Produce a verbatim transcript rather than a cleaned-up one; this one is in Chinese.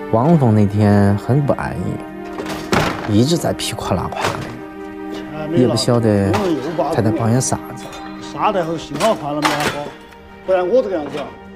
汪峰那天很不安逸，一直在噼夸拉夸的，也不晓得他在抱怨啥子。 杀得后幸好换了棉花，不然我这个样子啊。